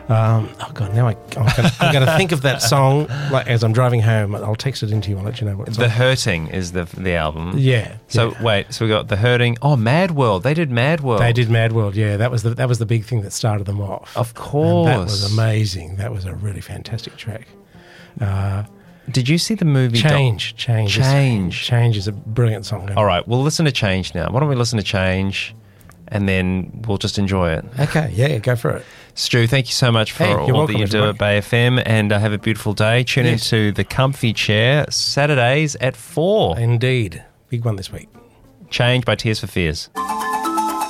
Oh God! Now I'm going to think of that song like as I'm driving home. I'll text it into you. I'll let you know what it's The Hurting is the album. Yeah. So wait, so we got The Hurting. Oh, Mad World. They did Mad World. They did Mad World. Yeah, that was the big thing that started them off. Of course, and that was amazing. That was a really fantastic track. Did you see the movie? Change. Change is a brilliant song. All right, we'll listen to Change now. Why don't we listen to Change, and then we'll just enjoy it. Okay. Yeah. Go for it. Stu, thank you so much for all that you do at Bay FM, and have a beautiful day. Tune into The Comfy Chair, Saturdays at 4. Indeed. Big one this week. Change by Tears for Fears.